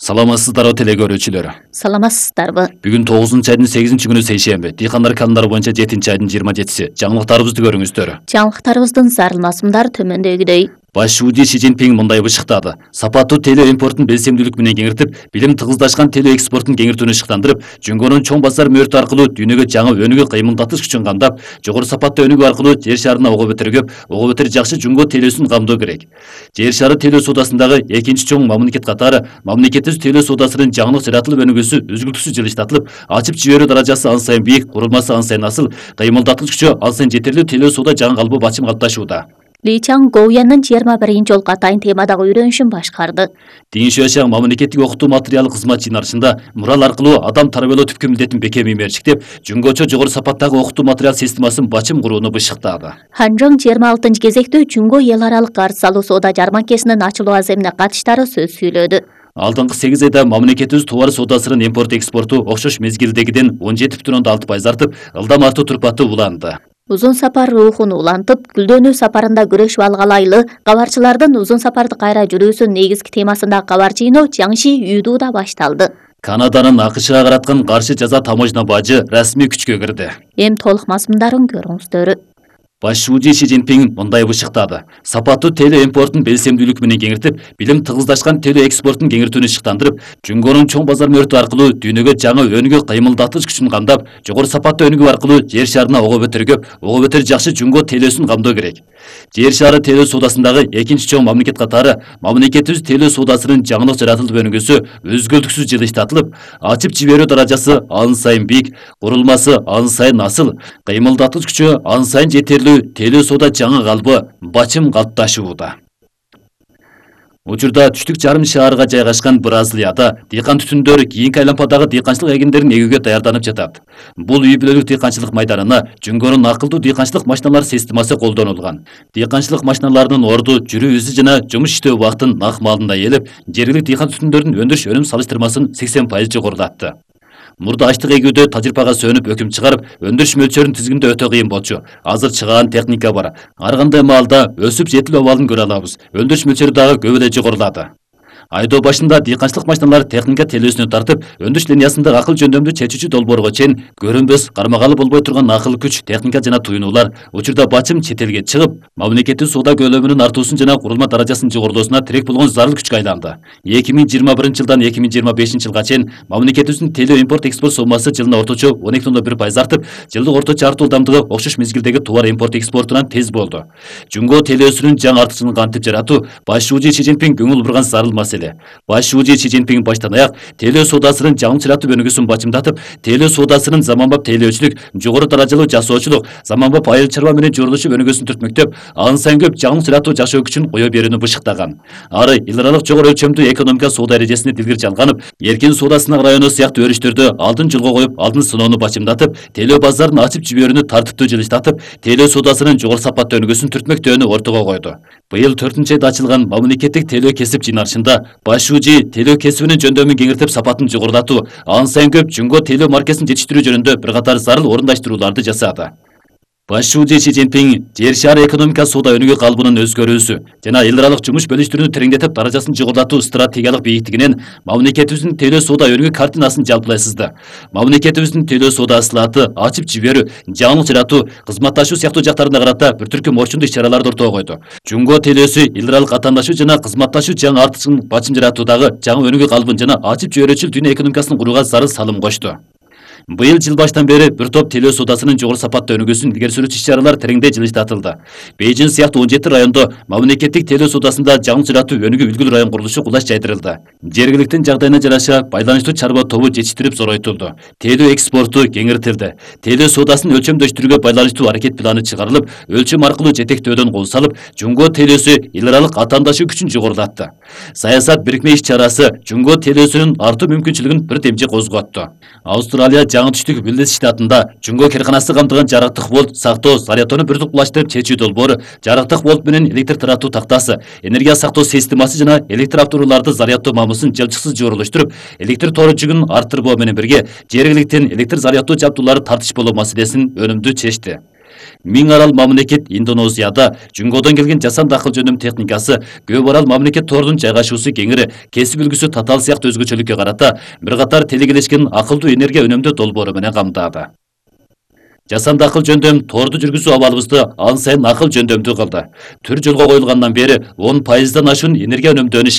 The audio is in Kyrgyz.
Саламатсыздарбы теле көрүүчүлөр. Саламатсыздарбы. Бүгүн 9 айдын 8 күнү сейшемби. Дыйкандар календары боюнча 7 айдын 27-си. Жаңылыктарыбызды көрүңүздөр. Жаңылыктарыбыздын зарылмасымдар төмөндөгүдөй. Баш шууji Си Цзиньпин мындай бышыктады. Сапаттуу теле импортун белсемдүүлүк менен кеңиртип, билим тыгыздашкан теле экспортун кеңиртүүнү ышыктандырып, Жөнгөнүн чоң базар мөөртү аркылуу дүйнөгө жаңы өнүгүү кыймылдатыш күчүн камдап, жогору сапаттуу өнүгүү аркылуу жер шарына ого бетер көп, ого бетер жакшы Жөнгө телесин камдоо керек. Жер шары теле соодасындагы экинчи чоң мамлекет катары мамлекетибиз теле соодасынын жаңылык жаратылып өнүгүүсү үзгүлтүксүз жылыштатылып, ачып жиберүү даражасы ан сайын бийик, курулмасы ан сайын асыл, кыймылдаткыч күчү ан сайын жетерлүү теле соода жаңы калбы бачым калыпташууда. Ли Чан Гоуянын 21 жолку атайын темадагы үйрөнүшүн башкарды. Дин Шуяшаң мамлекеттик окутуу материалы кызмат жыйнарышында мурал аркылуу адам тарбиялоо түпкү милдетин бекем иймерчиктеп, Жөнгөчө жогору сапаттагы окутуу материал системасын бачым курууну бышыктады. Ханжоң 26 кезекте Жөнгө эл аралык карыз алуу соода жарманкесинин ачылуу аземине катыштары сөз сүйлөдү. Алдыңкы 8 айда мамлекетибиз товар соодасынын импорт экспорту окшош мезгилдегиден 17,6% артып, ылдам артуу турпаты уланды. Узун сапар рухун улантып, гүлдөнүү сапарында күрөшүп алгалайлы, кабарчылардын узун сапарды кайра жүрүүсүнүн негизги темасындагы кабар жыйынуу Жаңши Юдууда башталды. Канаданын АКШга караткан каршы жаза таможня бажы расмий күчкө кирди. Эми толук мазмундарын көрүңүздөр. Баш шууji Си Цзиньпин мындай бышыктады. Сапаттуу теле импортун белсемдүүлүк менен кеңиртип, билим тыгыздашкан теле экспортун кеңиртүүнү ышыктандырып, Жөнгөнүн чоң базар мөөртү аркылуу дүйнөгө жаңы өнүгүү кыймылдатыш күчүн камдап, жогору сапаттуу өнүгүү аркылуу жер шарына ого бетер көп, ого бетер жакшы Жөнгө телесин камдоо керек. Жер шары теле соодасындагы экинчи чоң мамлекет катары мамлекетибиз теле соодасынын жаңылык жаратылып өнүгүүсү өзгөлтүксүз жылыштатылып, ачып жиберүү даражасы ан сайын бийик, курулмасы ан сайын асыл, кыймылдаткыч күчү ан сайын жетерлүү теле соода жаңы калбы бачым калыпташууда. Учурда түштүк жарым шаарга жайгашкан Бразилияда дыйкан түтүндөр кийинки айлампадагы дыйканчылык эгиндерин эгүүгө даярданып жатат. Бул үй бүлөлүк дыйканчылык майданына Жөнгөнүн акылдуу дыйканчылык машиналар системасы колдонулган. Дыйканчылык машиналарынын орду, жүрүү изи жана жумуш иштөө убактын нак маалында ээлеп, жергиликтүү дыйкан түтүндөрдүн өндүрүш өнүм салыштырмасын 80% жогорулатты. Мурда ачлык эгүүдө тажрыйбага сөнүп өкүм чыгарып, өндүрүш мөлчөрүн тизгиндөө өтө кыйын болчу. Азыр чыгаан техника бар. Ар кандай маалда өсүп жетилүү абалын көрө алабыз. Өндүрүш мөлчөрү дагы көп эле жогорулады. Айдоо башында дыйканчылык машиналары техника телесүнө тартып, өндүрүш линиясындагы акыл жөндөмдү чечүүчү долбоорго чейин көрүнбөс, кармагалы болбой турган акыл күч, техника жана туюнуулар учурда бачым чет элге чыгып, мамлекеттик соода көлөмүнүн артуусун жана курулма даражасынын жогорулоосуна тирек болгон зарыл күчкө айланды. 2021 жылдан 2025 жылга чейин мамлекетибиздин теле импорт экспорт сомасы жылына орточо 12,1% артып, жылдык орточо артуу ылдамдыгы окшош мезгилдеги товар импорт экспортунан тез болду. Жөнгө телесүнүн жаңы артыкчылыгын кантип жаратуу баш шууji Си Цзиньпин көңүл бурган зарыл маселе. Баш шууji Си Цзиньпин баштан аяк теле соодасынын жаңы жаратып өнүгүүсүн бачымдатып, теле соодасынын заманбап тейлөөчүлүк, жогору даражалуу жасоочулук, заманбап айыл чарба менен жорулушуп өнүгүүсүн түртмөктөп, ан сайын көп жаңы жаратуу жашоо күчүн кое берүүнү бышыктаган. Ары эл аралык жогору өлчөмдүү экономика соода эрежесине дилгир жалганып, эркин соода сынак району сыяктуу өрүштөрдө алдын жолго коюп, алдын сыноону бачымдатып, теле базарын ачып жиберүүнү тартиптүү жылыштатып, теле соодасынын жогору сапаттуу өнүгүүсүн түртмөктөөнү ортого койду. Быйыл 4-айда ачылган мамлекеттик теле кесип жыйнарышында баш шууji теле кесибинин жөндөмүн кеңиртип, сапатын жогорулатуу, ан сайын көп Жөнгө теле маркесин жетиштирүү жөнүндө бир катар зарыл орундаштырууларды жасады. Баш шууji Си Цзиньпин жер шары экономика соода өнүгүү калыбынын өзгөрүүсү жана эл аралык жумуш бөлүштүрүүнү тереңдетип, даражасын жогорулатуу стратегиялык бийиктигинен мамлекетибиздин теле соода өнүгүү картинасын жалпылай сызды. Мамлекетибиздин теле соода ысылаты, ачып жиберүү, жаңылык жаратуу, кызматташуу сыяктуу жактарына карата бир түркүм орчундуу иш-чараларды ортого койду. Жөнгө телесү эл аралык атаандашуу жана кызматташуу жаңы артыкчылыгын бачым жаратуудагы жаңы өнүгүү калыбын жана ачып жиберүүчүл дүйнө экономикасын курууга зарыл салым кошту. Быйыл жыл баштан бери бир топ теле соодасынын жогору сапаттуу өнүгүүсүн илгери сүрүүчү иш-чаралар тереңдей жылыштатылды. Бейжин сыяктуу 17 райондо мамлекеттик теле соодасында жаңы жаратуу өнүгүү үлгүлүү район курулушу кулаш жайдырылды. Жергиликтин жагдайына жараша байланыштуу чарба тобу жетиштирип зоройтулду. Теле экспорту кеңиртилди. Теле соодасын өлчөмдөштүрүүгө байланыштуу аракет планы чыгарылып, өлчөм аркылуу жетектөөдөн кол салып, Жөнгө телесү эл аралык атаандашуу күчүн жогорулатты. Саясат бирикме иш-чарасы Жөнгө телесүнүн артуу мүмкүнчүлүгүн бир темжи козготту. Австралия жаңы түштүк Виллис штатында Жөнгө керканасы камтыган жарыктык болт, сактоо, зарядтоону бир тукулаштырып чечүү долбоору, жарыктык болт менен электр таратуу тактасы, энергия сактоо системасы жана электр автоунааларды зарядтоо мамысын жылчыксыз жорулуштуруп, электр тоору жүгүн арттырбоо менен бирге жергиликтен электр зарядтоо жабдуулары тартыш болуу маселесин өнүмдүү чечти. Миң арал мамлекет Индонезияда Жүнгодон келген жасанды акыл жөнөм техникасы көп арал мамлекет тордун жайгашуусу кеңири, кесип үлгүсү татаал сыяктуу өзгөчөлүккө карата бир катар телегелешкен акылдуу энергия үнөмдөө долбоору менен камтады. Жасанды акыл жөндөм торду жүргүзүү абалыбызды ан сайын акыл жөндөмдүү кылды. Түр жолго коюлгандан бери 10%дан ашуун энергия үнөмдөөнү